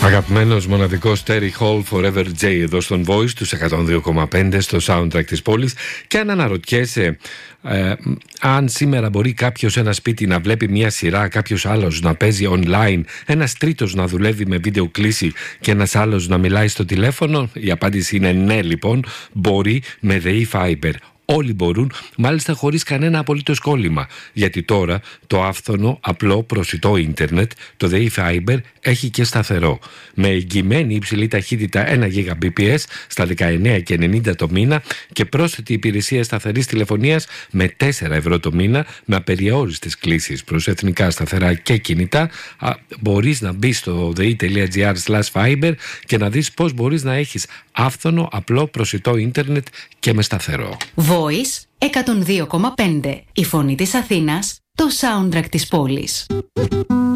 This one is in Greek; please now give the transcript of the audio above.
Αγαπημένος μοναδικός Terry Hall Forever J εδώ στον Voice τους 102,5 στο soundtrack της πόλης. Και αν αναρωτιέσαι αν σήμερα μπορεί κάποιος σε ένα σπίτι να βλέπει μια σειρά, κάποιος άλλος να παίζει online, ένας τρίτος να δουλεύει με βίντεο κλήση και ένας άλλος να μιλάει στο τηλέφωνο, η απάντηση είναι ναι. Λοιπόν, μπορεί με ΔΕΗ Fiber. Όλοι μπορούν, μάλιστα χωρίς κανένα απολύτως κόλλημα. Γιατί τώρα το άφθονο, απλό, προσιτό ίντερνετ, το ΔΕΗ Fiber, έχει και σταθερό. Με εγγυημένη υψηλή ταχύτητα 1 Gbps στα 19,90 το μήνα και πρόσθετη υπηρεσία σταθερής τηλεφωνίας με 4 ευρώ το μήνα, με απεριόριστες κλήσεις προς εθνικά σταθερά και κινητά. Μπορείς να μπεις στο dei.gr/fiber και να δεις πώς μπορείς να έχεις άφθονο, απλό, προσιτό ίντερνετ και με σταθερό. Voice 102,5. Η φωνή της Αθήνας, το soundtrack της πόλης.